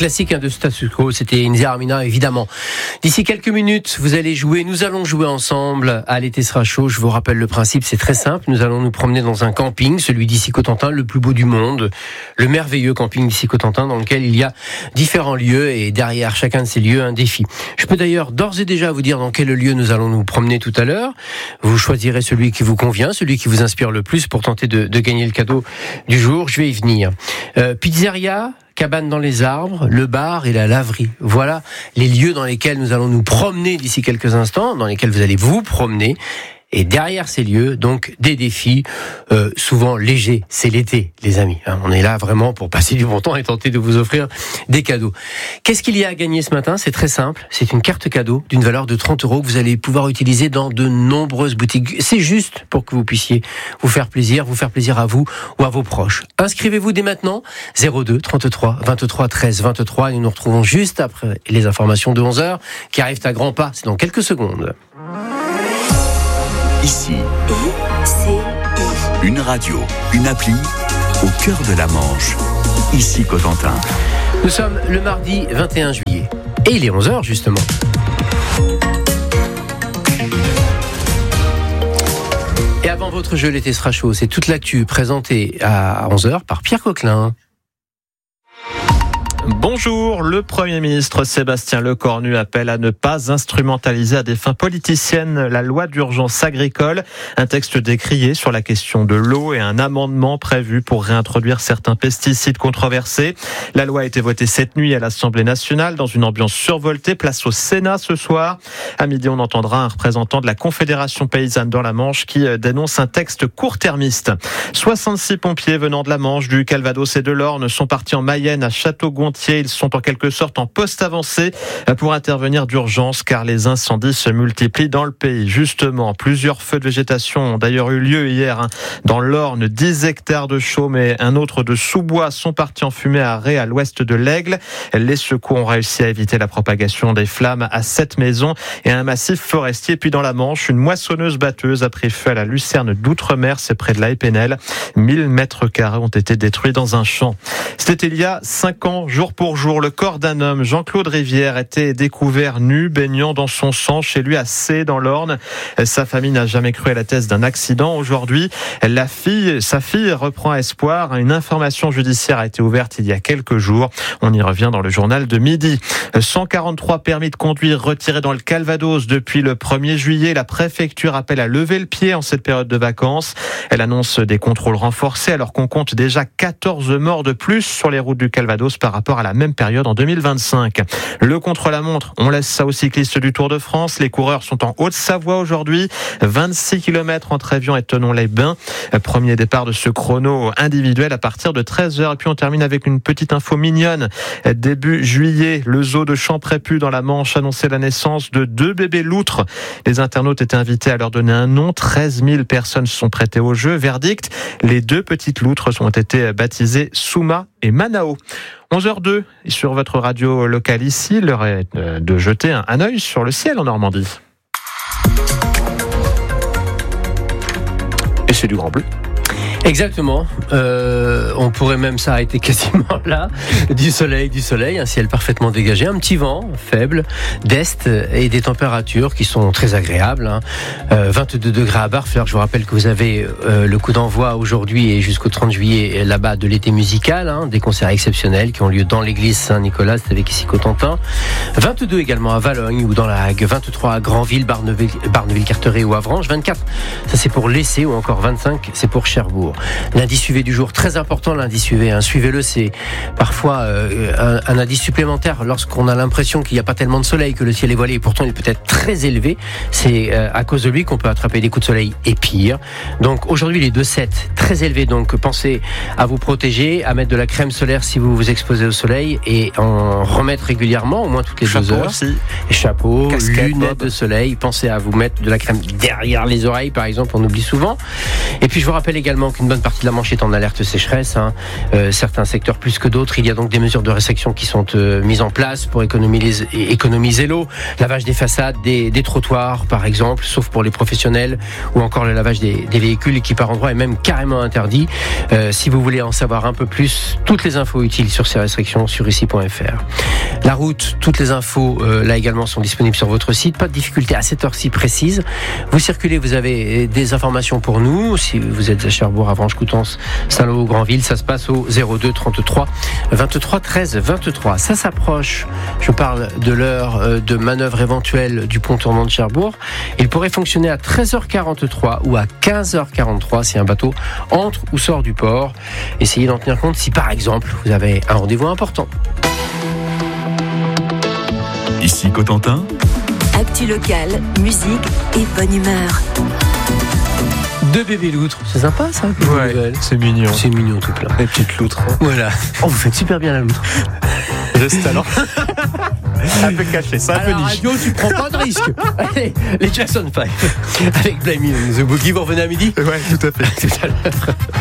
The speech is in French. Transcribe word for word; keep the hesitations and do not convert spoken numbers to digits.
classique hein, de Status Quo, c'était Inza Armina évidemment. D'ici quelques minutes, vous allez jouer, nous allons jouer ensemble à l'été sera chaud. Je vous rappelle le principe, c'est très simple. Nous allons nous promener dans un camping, celui d'Issy Cotentin, le plus beau du monde, le merveilleux camping d'Issy Cotentin, dans lequel il y a différents lieux et derrière chacun de ces lieux un défi. Je peux d'ailleurs d'ores et déjà vous dire dans quel lieu nous allons nous promener tout à l'heure. Vous choisirez celui qui vous convient, celui qui vous inspire le plus pour tenter de, de gagner le cadeau du jour. Je vais y venir. Euh, pizzeria, cabane dans les arbres, le bar et la laverie. Voilà les lieux dans lesquels nous allons nous promener d'ici quelques instants, dans lesquels vous allez vous promener. Et derrière ces lieux, donc, des défis, euh, souvent légers. C'est l'été, les amis. Hein. On est là vraiment pour passer du bon temps et tenter de vous offrir des cadeaux. Qu'est-ce qu'il y a à gagner ce matin ? C'est très simple. C'est une carte cadeau d'une valeur de trente euros que vous allez pouvoir utiliser dans de nombreuses boutiques. C'est juste pour que vous puissiez vous faire plaisir, vous faire plaisir à vous ou à vos proches. Inscrivez-vous dès maintenant. zéro deux trente-trois vingt-trois treize vingt-trois. Et nous nous retrouvons juste après les informations de onze heures qui arrivent à grands pas. C'est dans quelques secondes. Ici, une radio, une appli, au cœur de la Manche. Issy Cotentin. Nous sommes le mardi vingt et un juillet. Et il est onze heures justement. Et avant votre jeu, l'été sera chaud. C'est toute l'actu présentée à onze heures par Pierre Coquelin. Bonjour, le Premier ministre Sébastien Lecornu appelle à ne pas instrumentaliser à des fins politiciennes la loi d'urgence agricole. Un texte décrié sur la question de l'eau et un amendement prévu pour réintroduire certains pesticides controversés. La loi a été votée cette nuit à l'Assemblée nationale dans une ambiance survoltée. Place au Sénat ce soir. À midi, on entendra un représentant de la Confédération paysanne dans la Manche qui dénonce un texte court-termiste. soixante-six pompiers venant de la Manche, du Calvados et de l'Orne sont partis en Mayenne à Château-Gontier. Ils sont en quelque sorte en poste avancé pour intervenir d'urgence car les incendies se multiplient dans le pays. Justement, plusieurs feux de végétation ont d'ailleurs eu lieu hier dans l'Orne. dix hectares de chaume et un autre de sous-bois sont partis en fumée à Ré, à l'ouest de l'Aigle. Les secours ont réussi à éviter la propagation des flammes à sept maisons et un massif forestier. Puis dans la Manche, une moissonneuse-batteuse a pris feu à la Lucerne d'Outre-mer, c'est près de la Épinel. mille mètres carrés ont été détruits dans un champ. C'était il y a cinq ans, jour pour jour, le corps d'un homme, Jean-Claude Rivière, était découvert nu, baignant dans son sang chez lui à C, dans l'Orne. Sa famille n'a jamais cru à la thèse d'un accident. Aujourd'hui, la fille, sa fille reprend espoir. Une information judiciaire a été ouverte il y a quelques jours. On y revient dans le journal de midi. cent quarante-trois permis de conduire retirés dans le Calvados depuis le premier juillet. La préfecture appelle à lever le pied en cette période de vacances. Elle annonce des contrôles renforcés alors qu'on compte déjà quatorze morts de plus sur les routes du Calvados par rapport à la même période en deux mille vingt-cinq. Le contre-la-montre, on laisse ça aux cyclistes du Tour de France. Les coureurs sont en Haute-Savoie aujourd'hui. vingt-six kilomètres entre Évian et Thonon-les-Bains. Premier départ de ce chrono individuel à partir de treize heures. Et puis on termine avec une petite info mignonne. Début juillet, le zoo de Champrépu dans la Manche annonçait la naissance de deux bébés loutres. Les internautes étaient invités à leur donner un nom. treize mille personnes se sont prêtées au jeu. Verdict, les deux petites loutres ont été baptisées Souma et Manao. onze heures deux sur votre radio locale ici, l'heure est de jeter un, un œil sur le ciel en Normandie. Et c'est du grand bleu. Exactement. Euh, on pourrait même s'arrêter quasiment là. Du soleil, du soleil, un ciel parfaitement dégagé, un petit vent faible d'est et des températures qui sont très agréables. Hein. Euh, vingt-deux degrés à Barfleur. Je vous rappelle que vous avez euh, le coup d'envoi aujourd'hui et jusqu'au trente juillet là-bas de l'été musical, hein, des concerts exceptionnels qui ont lieu dans l'église Saint-Nicolas, c'est avec Issy Cotentin. vingt-deux également à Valogne ou dans la Hague, vingt-trois à Granville, Barneville, Barneville-Carteret ou Avranches, vingt-quatre, ça c'est pour l'Essai ou encore vingt-cinq, c'est pour Cherbourg. L'indice U V du jour, très important l'indice U V, hein. Suivez-le, c'est parfois euh, un, un indice supplémentaire lorsqu'on a l'impression qu'il n'y a pas tellement de soleil, que le ciel est voilé, et pourtant il peut être très élevé. C'est euh, à cause de lui qu'on peut attraper des coups de soleil et pire. Donc aujourd'hui les deux sept, très élevés, donc pensez à vous protéger, à mettre de la crème solaire si vous vous exposez au soleil et en remettre régulièrement, au moins toutes les chapeau deux heures. Aussi. Chapeau, casquette, lunettes Bob. de soleil, pensez à vous mettre de la crème derrière les oreilles par exemple, on oublie souvent. Et puis je vous rappelle également que qu'une bonne partie de la Manche est en alerte sécheresse, hein. euh, certains secteurs plus que d'autres. Il y a donc des mesures de restriction qui sont euh, mises en place pour économiser, économiser l'eau, lavage des façades, des, des trottoirs par exemple, sauf pour les professionnels, ou encore le lavage des, des véhicules qui par endroit est même carrément interdit. Euh, si vous voulez en savoir un peu plus, toutes les infos utiles sur ces restrictions sur ici point f r. La route, toutes les infos euh, là également sont disponibles sur votre site. Pas de difficulté à cette heure-ci précise. Vous circulez, vous avez des informations pour nous. Si vous êtes à Cherbourg, Avranches, Coutances, Saint-Lô, Granville, ça se passe au zéro deux trente-trois vingt-trois treize vingt-trois. Ça s'approche. Je parle de l'heure de manœuvre éventuelle du pont tournant de Cherbourg. Il pourrait fonctionner à treize heures quarante-trois ou à quinze heures quarante-trois si un bateau entre ou sort du port. Essayez d'en tenir compte si par exemple vous avez un rendez-vous important. Ici Cotentin. Actu locale, musique et bonne humeur. Deux bébés loutres, c'est sympa ça. Ouais, c'est mignon. C'est mignon tout plein. Les petites loutres. Voilà. Oh, vous faites super bien la loutre. Reste alors. Un peu caché, c'est un peu niche. Radio, tu prends pas de risque. Allez, les Jackson five avec Blame It on the Boogie, vous revenez à midi. Ouais, tout à fait. Tout à l'heure.